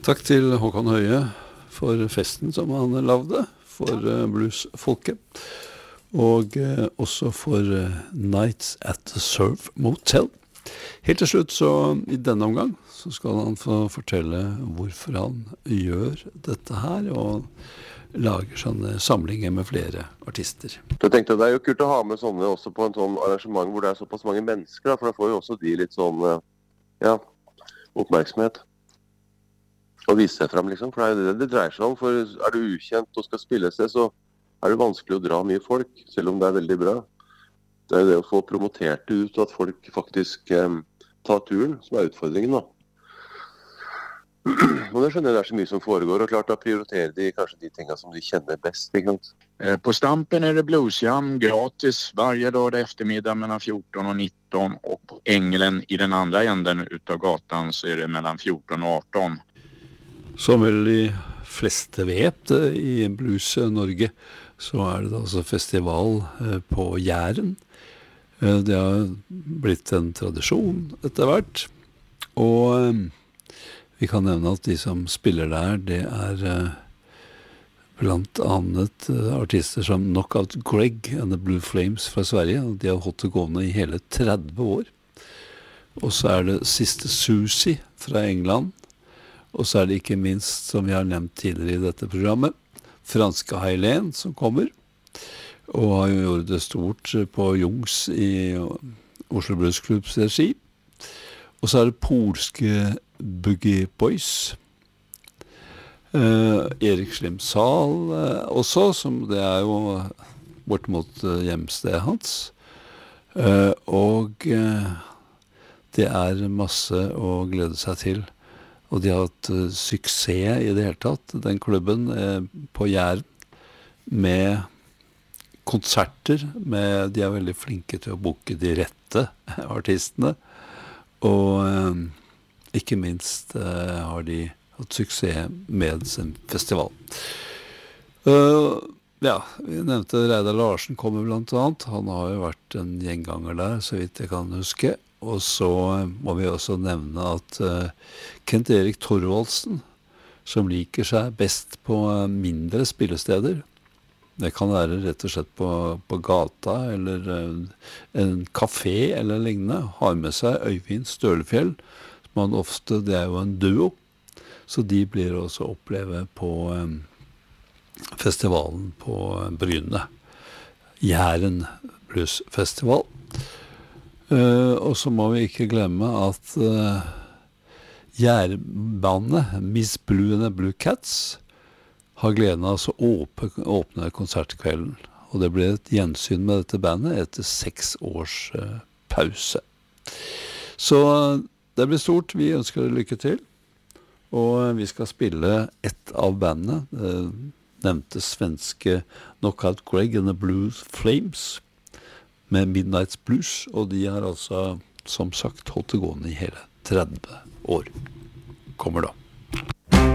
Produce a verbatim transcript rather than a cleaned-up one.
Takk til Håkon Høie for festen som han lavde for uh, bluesfolket, og uh, også for uh, Nights at the Surf Motel. Helt til slutt, så i denne omgang, så skal han få fortelle hvorfor han gjør dette her, og lager sånne samlinger med flere artister. Jeg tenkte det er jo kult å ha med sånne også på en sånn arrangement hvor det er såpass mange mennesker, da, for da får jo også de litt sånn, ja, oppmerksomhet. Og vise seg frem, liksom, for det er jo det det dreier seg om, for er du ukjent og skal spille et sted, så er det vanskelig å dra mye folk, selv om det er veldig bra. Det er jo det å få promotert det ut, at folk faktisk eh, tar turen, som er utfordringen da. Og det skjønner jeg det er så mye som foregår, og klart da prioriterer de kanskje de tingene som de kjenner best, ikke sant? På Stampen är det bluesjam gratis varje dag eftermiddag mellan fjorton och nitton, och på Ängelen i den andra änden utav gatan så är det mellan fjorton och arton. Som vel de fleste vet i Blues Norge, så er det altså festival på Jæren. Det har blitt en tradisjon etter hvert, og vi kan nevne at de som spiller der, det er blant annet artister som Knockout Greg and the Blue Flames fra Sverige, og de har holdt det gående i hele tretti år. Og så er det Sister Susie fra England, og så er det ikke minst, som vi har nevnt tidligere i dette programmet, franske Hailen som kommer, og har jo gjort det stort på Jungs i Oslo Blues Clubs regi. Og så er det polske Boogie Boys, eh, Erik Slimsal eh, også, som det er jo bort mot eh, hjemstedet hans. Eh, og eh, det er masse å glede seg til. Og de har hatt uh, suksess i det hele tatt, den klubben eh, på Jæren, med konserter, med, de er veldig flinke til å booke de rette artistene, og eh, ikke minst eh, har de hatt suksess med sin festival. Uh, ja, vi nevnte Reidar Larsen kommer blant annet, han har jo vært en gjenganger der, så vidt jeg kan huske. Og så må vi også nevne at uh, Kent Erik Thorvaldsen, som liker seg best på uh, mindre spillesteder, det kan være rett og slett på, på gata eller uh, en kafé eller lignende, har med seg Øyvind Stølefjell, som han ofte, det er jo en duo, så de blir også oppleve på um, festivalen på uh, Bryne, Jæren Blues Festival. Uh, og så må vi ikke glemme at uh, Jærbandet, Miss Blue and the Blue Cats, har gleden av å åpne, åpne konsertkvelden. Og det ble et gjensyn med dette bandet etter seks års uh, pause. Så uh, det blir stort, vi ønsker dere lykke til. Og uh, vi skal spille ett av bandene, uh, nevnte svenske Knockout Greg and the Blue Flames, med Midnight's Blues, og de har altså, som sagt, holdt det gående i hele tretti år. Kommer da.